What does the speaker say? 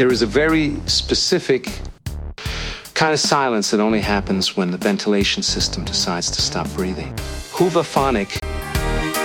There is a very specific kind of silence that only happens when the ventilation system decides to stop breathing. Huvaphonic